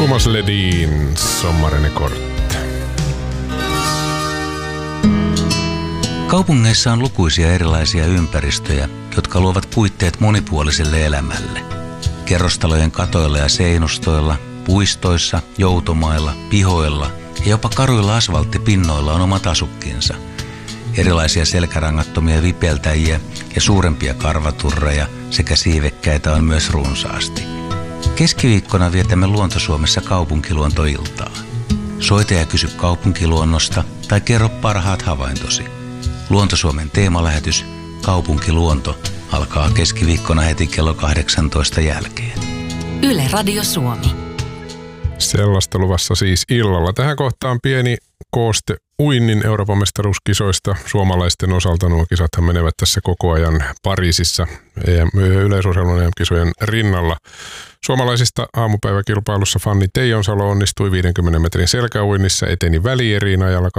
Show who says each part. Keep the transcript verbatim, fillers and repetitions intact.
Speaker 1: Thomas Ledin, Sommaren är kort.
Speaker 2: Kaupungeissa on lukuisia erilaisia ympäristöjä, jotka luovat puitteet monipuoliselle elämälle. Kerrostalojen katoilla ja seinustoilla, puistoissa, joutomailla, pihoilla ja jopa karuilla asfalttipinnoilla on omat asukkinsa. Erilaisia selkärangattomia vipeltäjiä ja suurempia karvaturreja sekä siivekkäitä on myös runsaasti. Keskiviikkona vietämme Luonto-Suomessa kaupunkiluontoiltaa. Soita ja kysy kaupunkiluonnosta tai kerro parhaat havaintosi. Luonto-Suomen teemalähetys Kaupunkiluonto alkaa keskiviikkona heti kello kahdeksantoista jälkeen.
Speaker 3: Yle Radio Suomi.
Speaker 1: Sellaista luvassa siis illalla. Tähän kohtaan pieni kooste uinnin Euroopan mestaruuskisoista. Suomalaisten osalta nuo kisathan menevät tässä koko ajan Pariisissa yleisurheilun E M-kisojen rinnalla. Suomalaisista aamupäiväkilpailussa Fanni Teijonsalo onnistui viidenkymmenen metrin selkäuinnissa, eteni välieriin ajalla